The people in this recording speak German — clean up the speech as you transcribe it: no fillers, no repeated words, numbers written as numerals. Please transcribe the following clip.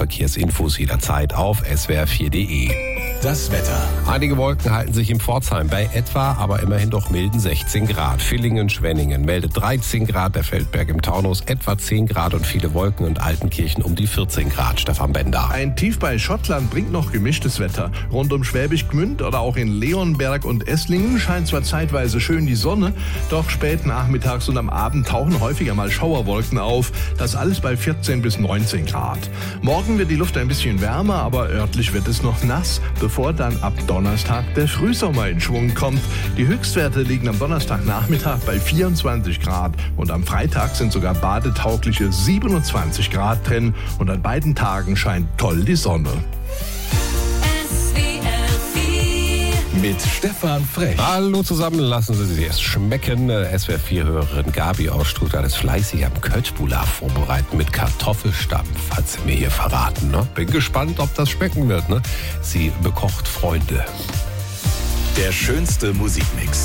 Verkehrsinfos jederzeit auf swr4.de. Das Wetter. Einige Wolken halten sich in Pforzheim bei etwa, aber immerhin doch milden 16 Grad. Villingen-Schwenningen meldet 13 Grad, der Feldberg im Taunus etwa 10 Grad und viele Wolken und Altenkirchen um die 14 Grad. Stefan Bender. Ein Tief bei Schottland bringt noch gemischtes Wetter. Rund um Schwäbisch Gmünd oder auch in Leonberg und Esslingen scheint zwar zeitweise schön die Sonne, doch spät nachmittags und am Abend tauchen häufiger mal Schauerwolken auf. Das alles bei 14 bis 19 Grad. Morgen wird die Luft ein bisschen wärmer, aber örtlich wird es noch nass, bevor dann ab Donnerstag der Frühsommer in Schwung kommt. Die Höchstwerte liegen am Donnerstagnachmittag bei 24 Grad und am Freitag sind sogar badetaugliche 27 Grad drin und an beiden Tagen scheint toll die Sonne. Mit Stefan Frech. Hallo zusammen, lassen Sie sich erst schmecken. SWR4-Hörerin Gabi aus Stuttgart ist fleißig am Köttbullar vorbereiten mit Kartoffelstampf, hat sie mir hier verraten. Ne? Bin gespannt, ob das schmecken wird. Ne? Sie bekocht Freunde. Der schönste Musikmix.